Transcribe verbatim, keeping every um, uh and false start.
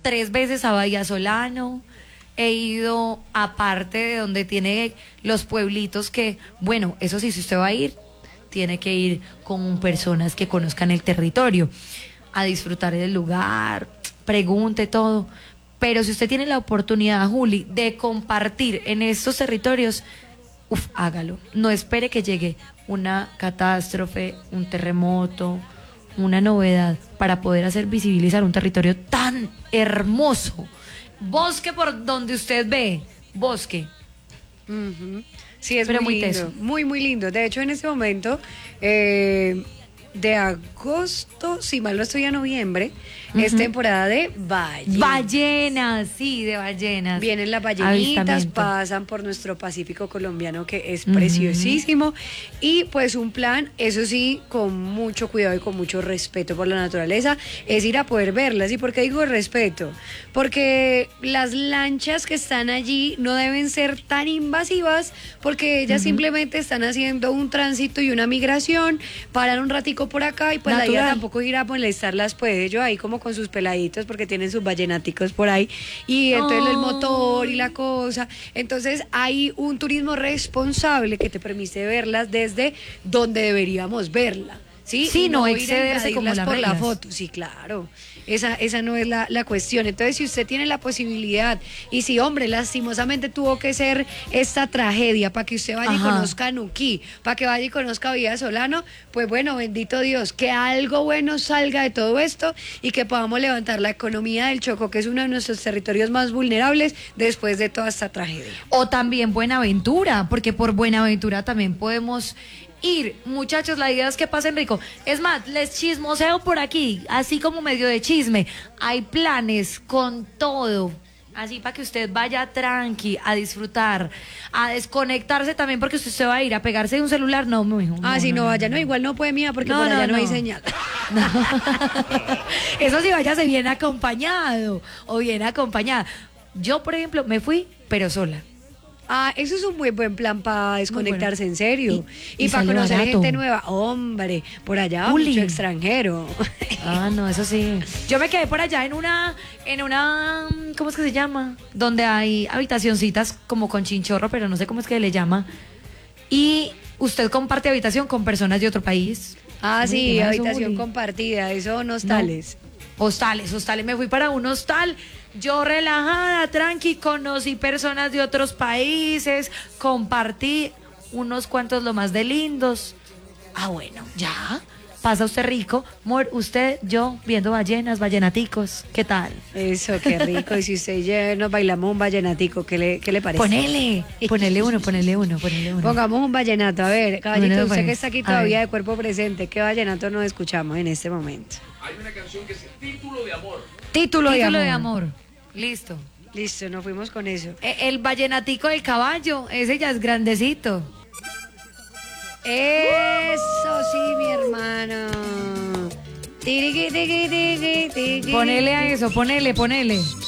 tres veces a Bahía Solano, he ido a parte de donde tiene los pueblitos que, bueno, eso sí, si usted va a ir, tiene que ir con personas que conozcan el territorio, a disfrutar del lugar, pregunte todo. Pero si usted tiene la oportunidad, Juli, de compartir en estos territorios, uf, hágalo. No espere que llegue una catástrofe, un terremoto, una novedad para poder hacer visibilizar un territorio tan hermoso. Bosque por donde usted ve, bosque. Uh-huh. Sí, es Pero muy, muy lindo, teso. muy, muy lindo. De hecho, en este momento, eh, de agosto, si mal no estoy, a noviembre, uh-huh. es temporada de ballenas. Ballenas, sí, de ballenas. Vienen las ballenitas, pasan por nuestro Pacífico colombiano, que es uh-huh. preciosísimo. Y pues un plan, eso sí, con mucho cuidado y con mucho respeto por la naturaleza, es ir a poder verlas. ¿Y por qué digo respeto? Porque las lanchas que están allí no deben ser tan invasivas, porque ellas uh-huh. simplemente están haciendo un tránsito y una migración, paran un ratico por acá y pues natural. La idea tampoco ir a molestarlas, pues ellos ahí como con sus peladitos porque tienen sus vallenaticos por ahí y entonces oh. el motor y la cosa, entonces hay un turismo responsable que te permite verlas desde donde deberíamos verla. Sí, sí, no, no excederse como las por reglas. La foto, sí, claro. Esa, esa no es la, la cuestión. Entonces, si usted tiene la posibilidad, y si, hombre, lastimosamente tuvo que ser esta tragedia para que usted vaya Ajá. y conozca Nuquí, para que vaya y conozca Bahía Solano, pues bueno, bendito Dios, que algo bueno salga de todo esto y que podamos levantar la economía del Chocó, que es uno de nuestros territorios más vulnerables después de toda esta tragedia. O también Buenaventura, porque por Buenaventura también podemos ir. Muchachos, la idea es que pasen rico. Es más, les chismoseo por aquí, así como medio de chisme. Hay planes con todo, así para que usted vaya tranqui, a disfrutar, a desconectarse también, porque usted se va a ir a pegarse de un celular. No, mi hijo. Ah, no, si no, no, no vaya, no, no, igual no puede, mía, porque no, por no, allá no, no hay señal. No. Eso sí, váyase bien acompañado o bien acompañada. Yo, por ejemplo, me fui, pero sola. Ah, eso es un muy buen plan para desconectarse, bueno. en serio. Y, y, y para conocer barato. Gente nueva. Hombre, por allá Uli. Mucho extranjero. Ah, no, eso sí. Yo me quedé por allá en una, en una, ¿cómo es que se llama? Donde hay habitacioncitas como con chinchorro, pero no sé cómo es que le llama. Y usted comparte habitación con personas de otro país. Ah, sí, sí habitación Uli. Compartida, eso son hostales. No. Hostales, hostales. Me fui para un hostal. Yo relajada, tranqui, conocí personas de otros países, compartí unos cuantos lo más de lindos. Ah, bueno, ya, pasa usted rico, amor, usted, yo, viendo ballenas, vallenaticos, ¿qué tal? Eso, qué rico, y si usted y yo nos bailamos un vallenatico, ¿qué le, qué le parece? Ponele, ponele uno, ponele uno, ponele uno. Pongamos un vallenato, a ver, caballito, bueno, usted pues, que está aquí todavía de cuerpo presente, ¿qué vallenato nos escuchamos en este momento? Hay una canción que es Título de Amor. Título, Título de, amor. de amor. Listo. Listo, nos fuimos con eso. El, el vallenatico del caballo, ese ya es grandecito. Eso sí, mi hermano. Ponele a eso, ponele, ponele.